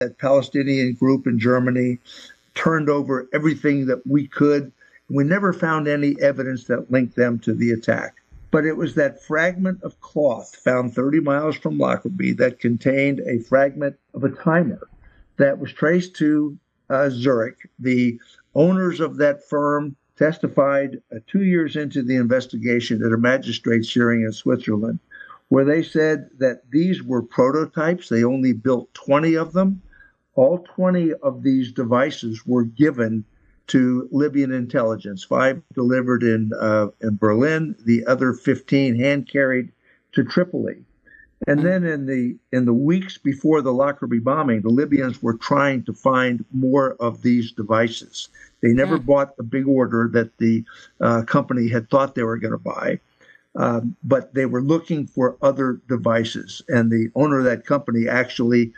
that Palestinian group in Germany, turned over everything that we could. We never found any evidence that linked them to the attack. But it was that fragment of cloth found 30 miles from Lockerbie that contained a fragment of a timer that was traced to Zurich. The owners of that firm testified 2 years into the investigation at a magistrate's hearing in Switzerland, where they said that these were prototypes. They only built 20 of them. All 20 of these devices were given to Libyan intelligence, 5 delivered in Berlin, the other 15 hand-carried to Tripoli. And then in the weeks before the Lockerbie bombing, the Libyans were trying to find more of these devices. They never bought the big order that the company had thought they were going to buy, but they were looking for other devices. And the owner of that company actually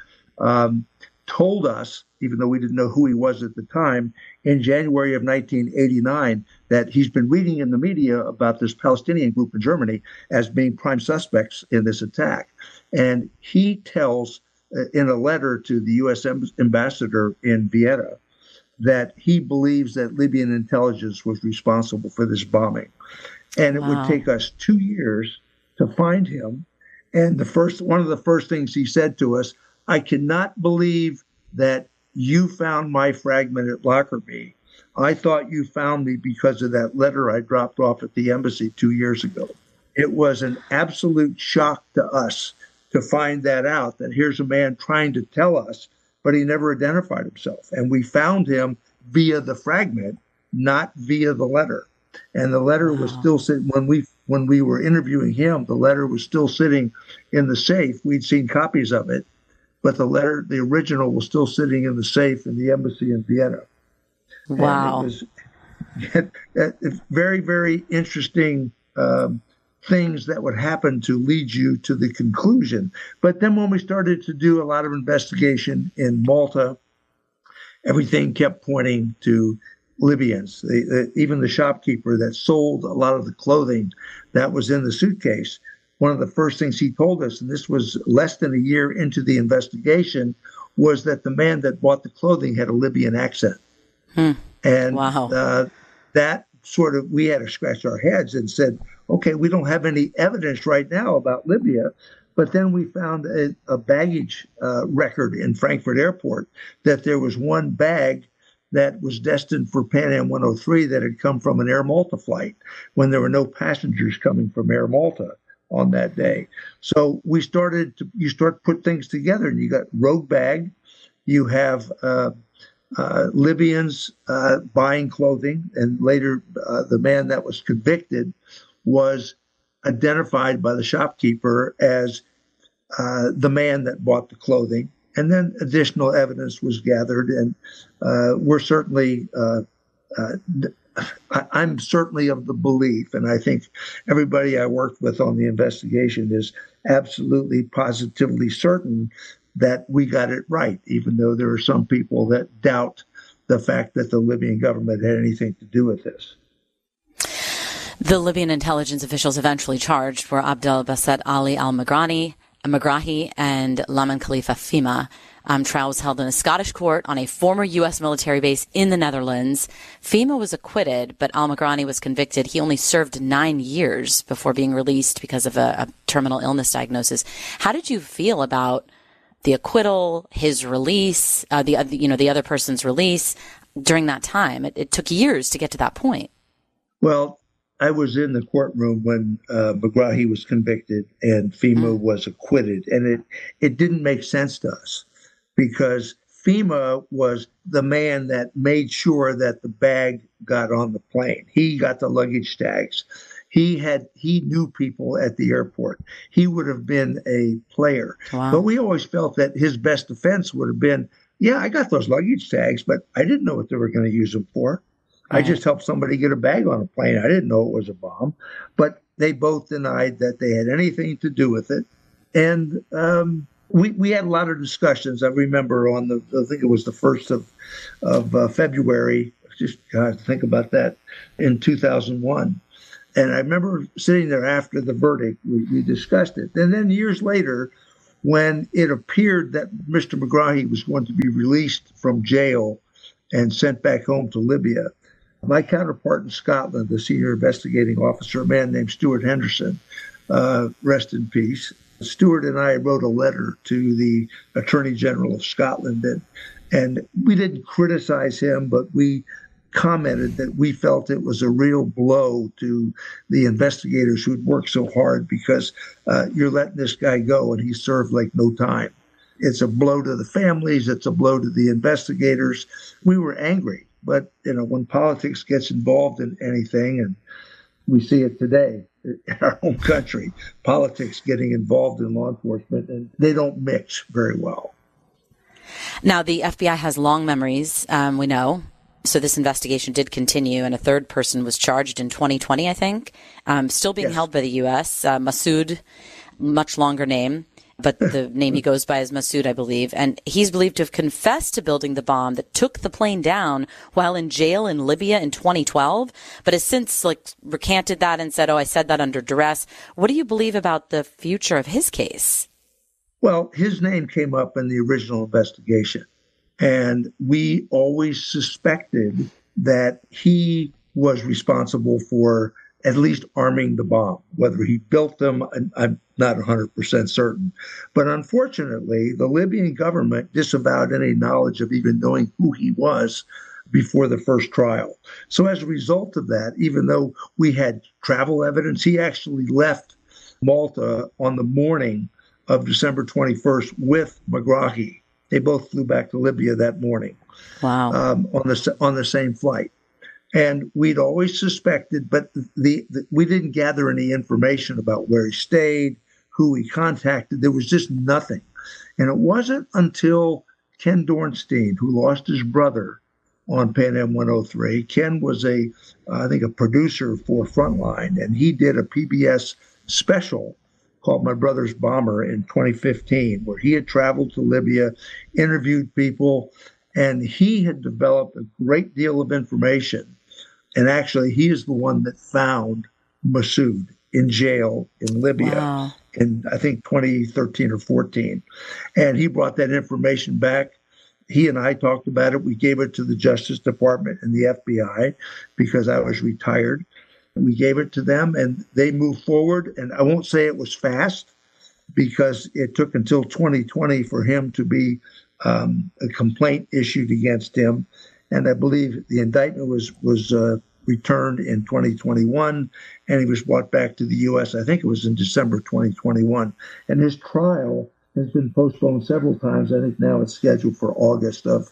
told us, even though we didn't know who he was at the time, in January of 1989, that he's been reading in the media about this Palestinian group in Germany as being prime suspects in this attack. And he tells in a letter to the U.S. ambassador in Vienna that he believes that Libyan intelligence was responsible for this bombing. And it would take us 2 years to find him. And one of the first things he said to us, I cannot believe that you found my fragment at Lockerbie. I thought you found me because of that letter I dropped off at the embassy 2 years ago. It was an absolute shock to us to find that out, that here's a man trying to tell us, but he never identified himself. And we found him via the fragment, not via the letter. And the letter was still sitting, when we were interviewing him, the letter was still sitting in the safe. We'd seen copies of it, but the letter, the original, was still sitting in the safe in the embassy in Vienna. Wow. And it was very, very interesting things that would happen to lead you to the conclusion. But then when we started to do a lot of investigation in Malta, everything kept pointing to Libyans. Even the shopkeeper that sold a lot of the clothing that was in the suitcase, one of the first things he told us, and this was less than a year into the investigation, was that the man that bought the clothing had a Libyan accent. And that sort of, we had to scratch our heads and said, okay, we don't have any evidence right now about Libya. But then we found a baggage record in Frankfurt Airport that there was one bag that was destined for Pan Am 103 that had come from an Air Malta flight when there were no passengers coming from Air Malta on that day. So you start to put things together, and you got rogue bag, you have Libyans buying clothing, and later the man that was convicted was identified by the shopkeeper as the man that bought the clothing. And then additional evidence was gathered, and we're certainly, I'm certainly of the belief, and I think everybody I worked with on the investigation is absolutely positively certain that we got it right, even though there are some people that doubt the fact that the Libyan government had anything to do with this. The Libyan intelligence officials eventually charged were Abdel Basset Ali al-Megrahi and Laman Khalifa Fhimah. Trial was held in a Scottish court on a former U.S. military base in the Netherlands. Fhimah was acquitted, but al-Megrahi was convicted. He only served 9 years before being released because of a terminal illness diagnosis. How did you feel about the acquittal, his release, the other person's release during that time? It took years to get to that point. Well, I was in the courtroom when Megrahi was convicted and Fhimah was acquitted, and it didn't make sense to us because Fhimah was the man that made sure that the bag got on the plane. He got the luggage tags. He knew people at the airport. He would have been a player. Wow. But we always felt that his best defense would have been, yeah, I got those luggage tags, but I didn't know what they were going to use them for. I just helped somebody get a bag on a plane. I didn't know it was a bomb. But they both denied that they had anything to do with it. And we had a lot of discussions. I remember I think it was the 1st of February, just think about that, in 2001. And I remember sitting there after the verdict, we discussed it. And then years later, when it appeared that Mr. Megrahi was going to be released from jail and sent back home to Libya, my counterpart in Scotland, the senior investigating officer, a man named Stuart Henderson, rest in peace, Stuart and I wrote a letter to the Attorney General of Scotland, and we didn't criticize him, but we commented that we felt it was a real blow to the investigators who'd worked so hard, because you're letting this guy go and he served like no time. It's a blow to the families. It's a blow to the investigators. We were angry, but when politics gets involved in anything, and we see it today in our own country, politics getting involved in law enforcement, and they don't mix very well. Now, the FBI has long memories, we know. So this investigation did continue, and a third person was charged in 2020, I think, still being held by the U.S. Masood, much longer name, but the name he goes by is Masood, I believe. And he's believed to have confessed to building the bomb that took the plane down while in jail in Libya in 2012, but has since recanted that and said, I said that under duress. What do you believe about the future of his case? Well, his name came up in the original investigation. And we always suspected that he was responsible for at least arming the bomb. Whether he built them, I'm not 100% certain. But unfortunately, the Libyan government disavowed any knowledge of even knowing who he was before the first trial. So as a result of that, even though we had travel evidence, he actually left Malta on the morning of December 21st with Megrahi. They both flew back to Libya that morning. Wow. On the same flight. And we'd always suspected, but we didn't gather any information about where he stayed, who he contacted. There was just nothing. And it wasn't until Ken Dornstein, who lost his brother on Pan Am 103. Ken was I think a producer for Frontline, and he did a PBS special called My Brother's Bomber in 2015, where he had traveled to Libya, interviewed people, and he had developed a great deal of information. And actually, he is the one that found Masood in jail in Libya in, I think, 2013 or 14. And he brought that information back. He and I talked about it. We gave it to the Justice Department and the FBI because I was retired. We gave it to them, and they moved forward. And I won't say it was fast, because it took until 2020 for him to be a complaint issued against him. And I believe the indictment was returned in 2021, and he was brought back to the U.S. I think it was in December 2021. And his trial has been postponed several times. I think now it's scheduled for August of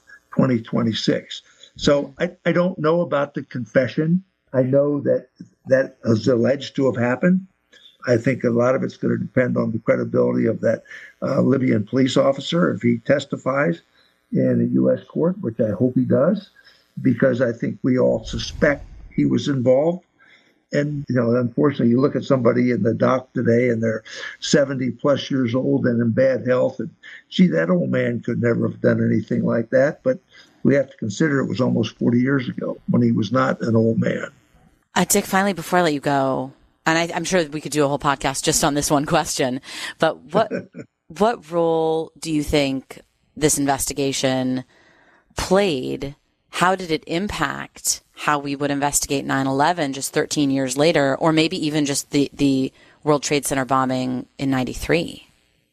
2026. So I don't know about the confession. I know that is alleged to have happened. I think a lot of it's going to depend on the credibility of that Libyan police officer if he testifies in a U.S. court, which I hope he does, because I think we all suspect he was involved. And, unfortunately, you look at somebody in the dock today and they're 70 plus years old and in bad health. And gee, that old man could never have done anything like that. But we have to consider it was almost 40 years ago when he was not an old man. Dick, finally, before I let you go, and I'm sure we could do a whole podcast just on this one question, but what role do you think this investigation played? How did it impact how we would investigate 9/11 just 13 years later, or maybe even just the World Trade Center bombing in 93?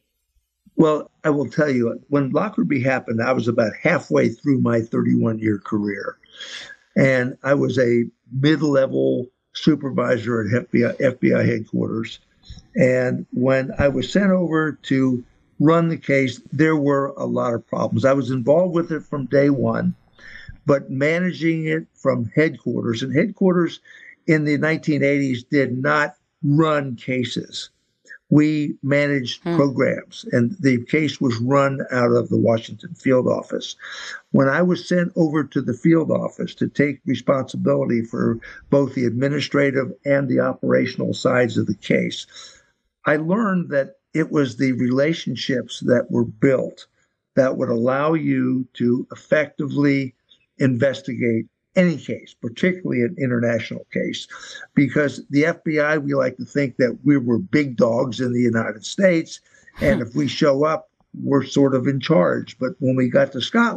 Well, I will tell you, when Lockerbie happened, I was about halfway through my 31-year career. And I was a mid-level supervisor at FBI headquarters. And when I was sent over to run the case, there were a lot of problems. I was involved with it from day one, but managing it from headquarters, and headquarters in the 1980s did not run cases. We managed programs, and the case was run out of the Washington field office. When I was sent over to the field office to take responsibility for both the administrative and the operational sides of the case, I learned that it was the relationships that were built that would allow you to effectively investigate any case, particularly an international case, because the FBI, we like to think that we were big dogs in the United States And if we show up, we're sort of in charge. But when we got to Scotland,